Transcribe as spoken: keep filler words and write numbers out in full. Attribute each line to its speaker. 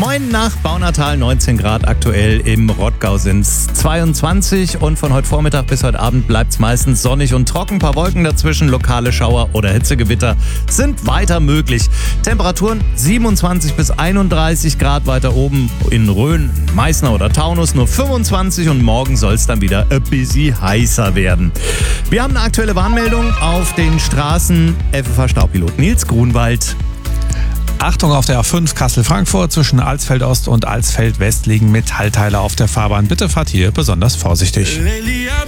Speaker 1: Moin nach Baunatal, neunzehn Grad aktuell, im Rottgau sind es zweiundzwanzig und von heute Vormittag bis heute Abend bleibt es meistens sonnig und trocken. Ein paar Wolken dazwischen, lokale Schauer oder Hitzegewitter sind weiter möglich. Temperaturen siebenundzwanzig bis einunddreißig Grad, weiter oben in Rhön, Meißner oder Taunus nur fünfundzwanzig und morgen soll es dann wieder ein bisschen heißer werden. Wir haben eine aktuelle Warnmeldung auf den Straßen. F F H-Staubpilot Nils Grunwald.
Speaker 2: Achtung auf der A fünf Kassel-Frankfurt, zwischen Alsfeld-Ost und Alsfeld-West liegen Metallteile auf der Fahrbahn. Bitte fahrt hier besonders vorsichtig.